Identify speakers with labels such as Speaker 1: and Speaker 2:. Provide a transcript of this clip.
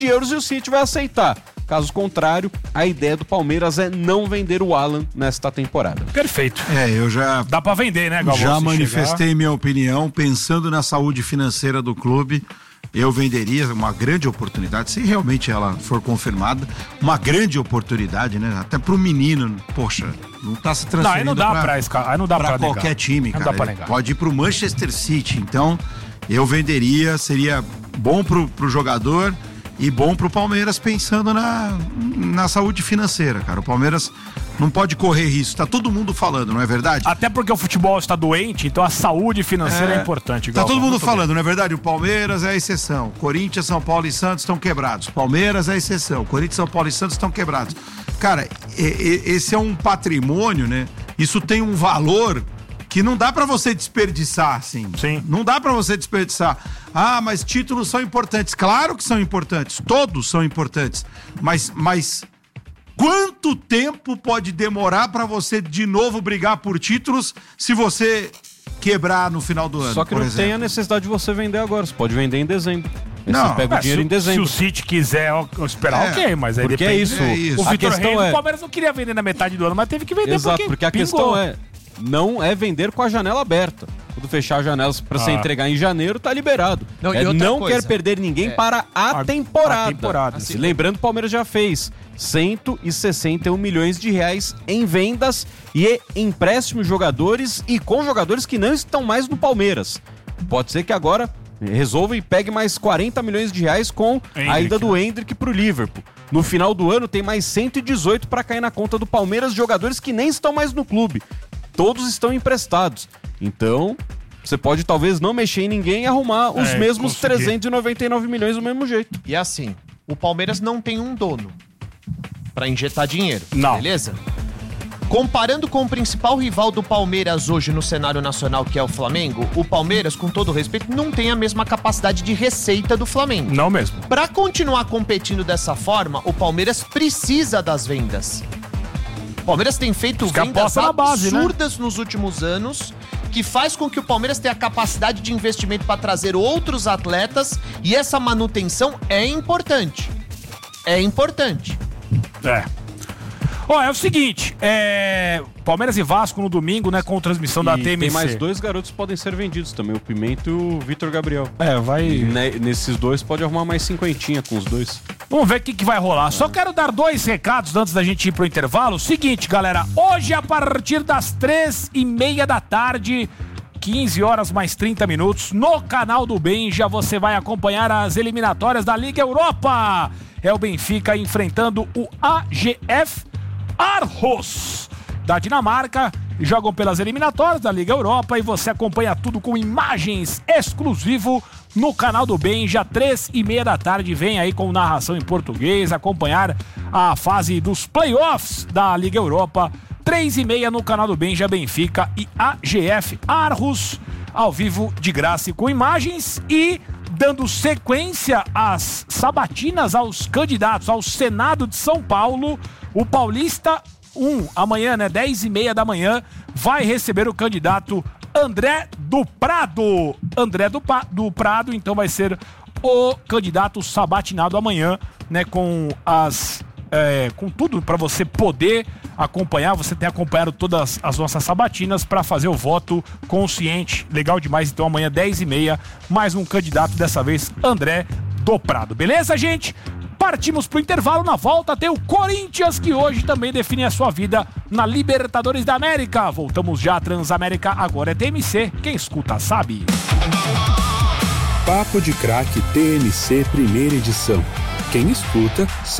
Speaker 1: euros e o City vai aceitar. Caso contrário, a ideia do Palmeiras é não vender o Alan nesta temporada.
Speaker 2: Perfeito.
Speaker 3: Eu já...
Speaker 2: Dá pra vender, né, Galvão?
Speaker 3: Já manifestei minha opinião, pensando na saúde financeira do clube. Eu venderia uma grande oportunidade, se realmente ela for confirmada, uma grande oportunidade, né? Até pro menino, poxa, não tá se transferindo
Speaker 2: aí não dá pra
Speaker 3: qualquer
Speaker 2: negar.
Speaker 3: time, cara.
Speaker 2: Não dá pra negar.
Speaker 3: Pode ir pro Manchester City, então eu venderia, seria bom pro jogador e bom pro Palmeiras, pensando na saúde financeira, cara. O Palmeiras não pode correr risco, tá todo mundo falando, não é verdade?
Speaker 2: Até porque o futebol está doente, então a saúde financeira é importante.
Speaker 3: Tá todo mundo falando, não é verdade? O Palmeiras é a exceção. Corinthians, São Paulo e Santos estão quebrados. Palmeiras é a exceção. Corinthians, São Paulo e Santos estão quebrados. Cara, esse é um patrimônio, né? Isso tem um valor que não dá pra você desperdiçar, assim.
Speaker 2: Sim.
Speaker 3: Não dá pra você desperdiçar. Ah, mas títulos são importantes. Claro que são importantes. Todos são importantes. Mas quanto tempo pode demorar pra você de novo brigar por títulos se você quebrar no final do ano?
Speaker 1: Só que não tem a necessidade de você vender agora. Você pode vender em dezembro.
Speaker 3: Não,
Speaker 1: você pega o dinheiro em dezembro.
Speaker 2: Se o City quiser esperar, ok, mas aí
Speaker 1: porque
Speaker 2: depende.
Speaker 1: é isso.
Speaker 2: O Vitor Reis, o Palmeiras não queria vender na metade do ano, mas teve que vender.
Speaker 1: Exato, porque a questão não é vender com a janela aberta. Quando fechar as janelas para você entregar em janeiro, tá liberado. Não quer perder ninguém para a temporada.
Speaker 2: Assim,
Speaker 1: lembrando, o Palmeiras já fez 161 milhões de reais em vendas e empréstimos de jogadores e com jogadores que não estão mais no Palmeiras. Pode ser que agora resolva e pegue mais 40 milhões de reais com a ida do Endrick pro Liverpool. No final do ano tem mais 118 para cair na conta do Palmeiras de jogadores que nem estão mais no clube. Todos estão emprestados. Então, você pode talvez não mexer em ninguém e arrumar os mesmos 399 milhões do mesmo jeito.
Speaker 4: E assim, o Palmeiras não tem um dono pra injetar dinheiro,
Speaker 2: não.
Speaker 4: Beleza? Comparando com o principal rival do Palmeiras hoje no cenário nacional, que é o Flamengo, o Palmeiras, com todo respeito, não tem a mesma capacidade de receita do Flamengo.
Speaker 2: Não mesmo.
Speaker 4: Pra continuar competindo dessa forma, o Palmeiras precisa das vendas. O Palmeiras tem feito vendas absurdas nos últimos anos, que faz com que o Palmeiras tenha a capacidade de investimento para trazer outros atletas, e essa manutenção é importante. É importante.
Speaker 2: É o seguinte, Palmeiras e Vasco no domingo, né, com transmissão da TMC.
Speaker 1: Tem mais 2 garotos que podem ser vendidos também, o Pimenta e o Vitor Gabriel. Nesses 2 pode arrumar mais 50 com os 2.
Speaker 2: Vamos ver o que vai rolar. Só quero dar 2 recados antes da gente ir pro intervalo. Seguinte, galera, hoje a partir das 3:30 da tarde, 15 horas mais 30 minutos, no canal do Benja, você vai acompanhar as eliminatórias da Liga Europa. É o Benfica enfrentando o AGF Aarhus da Dinamarca. Jogam pelas eliminatórias da Liga Europa e você acompanha tudo com imagens exclusivo no canal do Benja, 3:30 da tarde. Vem aí com narração em português, acompanhar a fase dos playoffs da Liga Europa. 3:30 no canal do Benja, Benfica e AGF Aarhus, ao vivo, de graça e com imagens. E dando sequência às sabatinas aos candidatos ao Senado de São Paulo, o Paulista 1, amanhã, né, 10:30 da manhã, vai receber o candidato André do Prado. André do Prado, então, vai ser o candidato sabatinado amanhã, né, com tudo para você poder acompanhar. Você tem acompanhado todas as nossas sabatinas para fazer o voto consciente. Legal demais. Então amanhã 10:30, mais um candidato, dessa vez André do Prado. Beleza, gente? Partimos pro intervalo. Na volta tem o Corinthians, que hoje também define a sua vida na Libertadores da América. Voltamos já. Transamérica agora é TMC. Quem escuta sabe.
Speaker 5: Papo de Craque TMC, primeira edição. Quem escuta sabe.